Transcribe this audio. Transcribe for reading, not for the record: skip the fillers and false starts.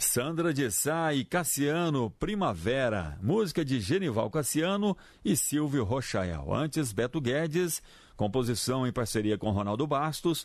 Sandra de Sá e Cassiano, Primavera, música de Genival Cassiano e Silvio Rochael. Antes, Beto Guedes, composição em parceria com Ronaldo Bastos,